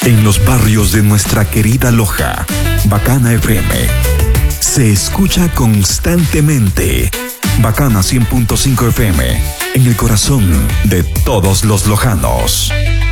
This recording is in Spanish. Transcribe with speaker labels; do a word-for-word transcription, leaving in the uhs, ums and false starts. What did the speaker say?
Speaker 1: En los barrios de nuestra querida Loja, Bacana F M se escucha constantemente. Bacana cien punto cinco F M, en el corazón de todos los lojanos.